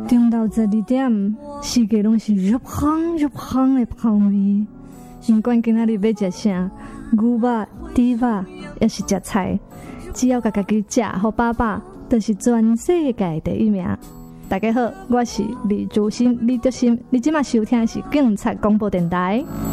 中昼12點，世界攏是熱香熱香的香味。不管今仔日要食啥，牛肉、豬肉，也是食菜，只要家己食好飽飽，就是全世界第一名。大家好，我是李竹新李德新，你今麦收聽的是警察廣播電台。